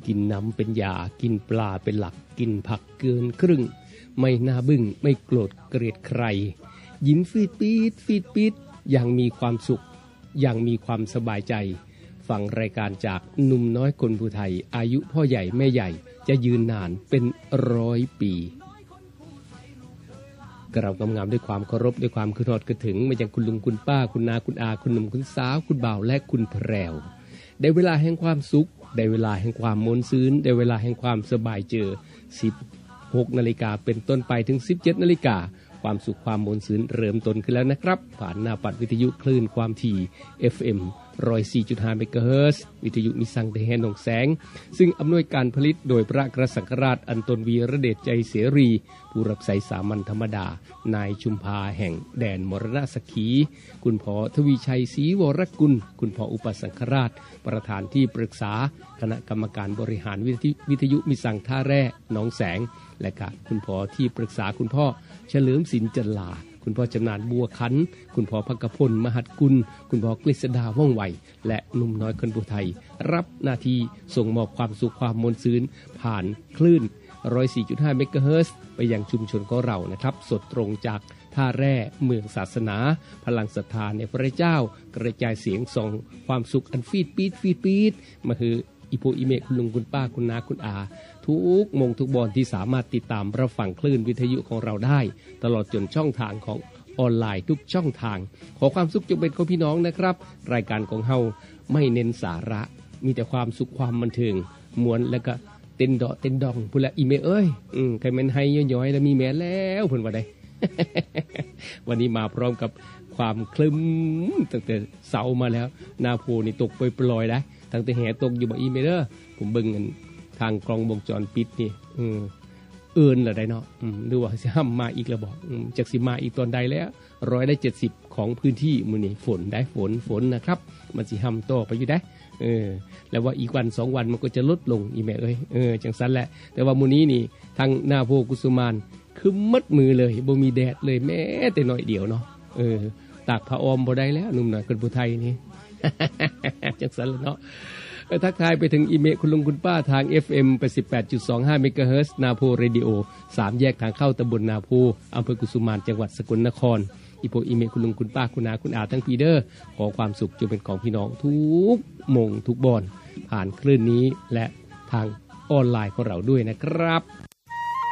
กินน้ำเป็นยากินปลาเป็นหลักกินผักเกินครึ่งไม่น่าบึ้งไม่โกรธเกลียดใครยิ้มฟีดปีดอย่างมีความสุขอย่างมีความสบายใจฟังรายการจากหนุ่มน้อยคนภูไทยอายุพ่อใหญ่แม่ใหญ่จะยืนนานเป็น100 ปีกล่าวงามๆด้วยความเคารพด้วยความคือทอดกระถึงมายังคุณลุงคุณป้าคุณนาคุณอาคุณหนุ่มคุณสาวคุณบ่าวและคุณแพรวได้เวลาแห่งความสุขได้เวลาแห่งความมนต์ซื่นได้เวลาแห่งความสบายเจอ16 นาฬิกาเป็นต้นไปถึง 17 นาฬิกาความสุขความมนต์ซื่นเริ่มต้นขึ้นแล้วนะครับผ่านหน้าปัดวิทยุคลื่นความถี่ FM 104.5 เมกะเฮิรตซ์วิทยุมิสังเดแฮนหนองแสงซึ่งอำนวยการผลิตโดยพระกระสังฆราชอันตนวีระเดชใจเสรีผู้รับใช้สามัญธรรมดานายชุมพาแห่งแดนมรณสักขีคุณพ่อทวีชัยศรีวรกุลคุณพ่ออุปสังฆราชประธานที่ปรึกษาคณะกรรมการบริหารวิทยุมิสังท่าแร่หนองแสงและก็คุณพ่อที่ปรึกษาคุณพ่อเฉลิมศิลป์จันลาคุณพ่อจำนานบัวขันคุณพ่อพักพลมหัดกุลคุณพ่อกฤษดาว่องไวและหนุ่มน้อยคนภูไทยรับหน้าที่ส่งมอบความสุขความมนต์ซื่นผ่านคลื่น 104.5 เมกะเฮิรตซ์ไปยังชุมชนของเรานะครับสดตรงจากท่าแร่เมืองศาสนาพลังศรัทธาในพระเจ้ากระจายเสียงส่งความสุขอันฟีดปีดมาคืออีโพอีเมคุณลุงคุณป้าคุณนาคุณอาทุกมงทุกบอลที่สามารถติดตามรับฟังคลื่นวิทยุของเราได้ตลอดจนช่องทางของออนไลน์ทุกช่องทางขอความสุขจงเป็นของพี่น้องนะครับรายการของเฮาไม่เน้นสาระมีแต่ความสุขความบันเทิงมวนแล้วก็เต้นดองพุ่นละอีเมเอ้ยใครแม่นให้ย้อยๆแล้วมีแม่แล้วเพิ่นว่าได้ วันนี้มาพร้อมกับความคลึ้มตั้งแต่เสามาแล้วนาโพนี่ตกปล่อยๆได้ตั้งแต่แห่ตกอยู่บ่อีเมเด้อผมเบิ่งกันทางกล้องวงจรปิดนี่เอิ้นละได้เนาะหรือว่าสิห้ำมาอีกแล้วบ่จักสิมาอีกตอนใดแล้ว170ของพื้นที่มื้อนี้ฝนได้ฝนนะครับมันสิห้ำต่อไปอยู่ได้แล้วว่าอีกวัน2วันมันก็จะลดลงอีแม่เอ้ยจังซั่นแหละแต่ว่ามื้อนี้นี่ทางนาโพกุสุมานคือมัดมือเลยบ่มีแดดเลยแม้แต่น้อยเดียวเนาะตากผ้าอ้อมบ่ได้แล้วหนุ่มน้อยคนภูไทยนี่ จังซั่นล่ะเนาะทักทายไปถึงอีเมลคุณลุงคุณป้าทาง FM 88.25 เมกะเฮิรตซ์นาโพเรดิโอ3แยกทางเข้าตำบลนาโพอำเภอกุสุมานจังหวัดสกลนครอีโพอีเมลคุณลุงคุณป้าคุณนาคุณอาทั้งปีเดอร์ขอความสุขจงเป็นของพี่น้องทุกมงทุกบอนผ่านคลื่นนี้และทางออนไลน์ของเราด้วยนะครับ